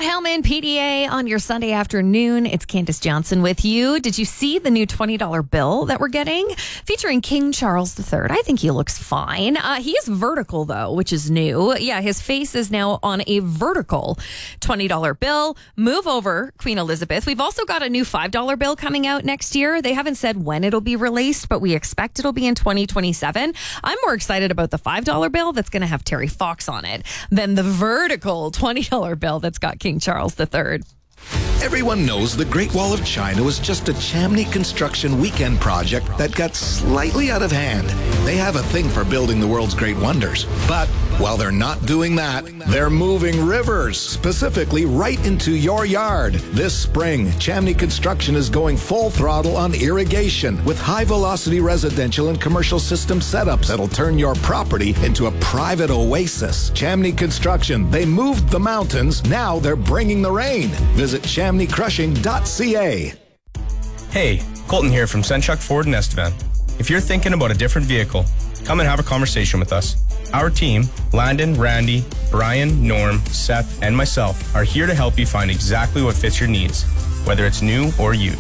Scott Hellman, PDA, on your Sunday afternoon. It's Candace Johnson with you. Did you see the new $20 bill that we're getting? Featuring King Charles III. I think he looks fine. He is vertical, though, which is new. Yeah, his face is now on a vertical $20 bill. Move over, Queen Elizabeth. We've also got a new $5 bill coming out next year. They haven't said when it'll be released, but we expect it'll be in 2027. I'm more excited about the $5 bill that's going to have Terry Fox on it than the vertical $20 bill that's got King Charles III. Everyone knows the Great Wall of China was just a Chamney construction weekend project that got slightly out of hand. They have a thing for building the world's great wonders. But while they're not doing that, they're moving rivers, specifically right into your yard. This spring, Chamney Construction is going full throttle on irrigation with high-velocity residential and commercial system setups that'll turn your property into a private oasis. Chamney Construction, they moved the mountains, now they're bringing the rain. Visit ChamneyCrushing.ca. Hey, Colton here from Senchuk Ford and Estevan. If you're thinking about a different vehicle, come and have a conversation with us. Our team, Landon, Randy, Brian, Norm, Seth, and myself, are here to help you find exactly what fits your needs, whether it's new or used.